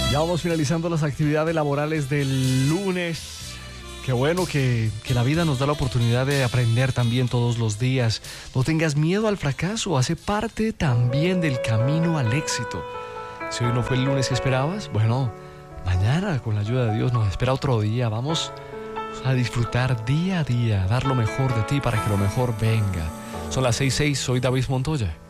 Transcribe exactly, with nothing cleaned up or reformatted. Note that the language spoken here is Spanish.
Ya vamos finalizando las actividades laborales del lunes. Qué bueno que, que la vida nos da la oportunidad de aprender también todos los días. No tengas miedo al fracaso, hace parte también del camino al éxito. Si hoy no fue el lunes que esperabas, bueno, mañana con la ayuda de Dios nos espera otro día. Vamos a disfrutar día a día, dar lo mejor de ti para que lo mejor venga. Son las seis seis, soy David Montoya.